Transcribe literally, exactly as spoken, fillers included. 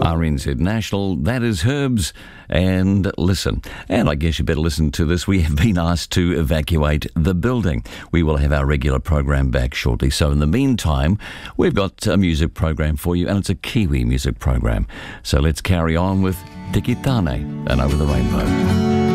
R N Z National, that is Herbs, and listen. And I guess you better listen to this. We have been asked to evacuate the building. We will have our regular program back shortly. So in the meantime, we've got a music program for you, and it's a Kiwi music program. So let's carry on with Tiki Tane and Over the Rainbow.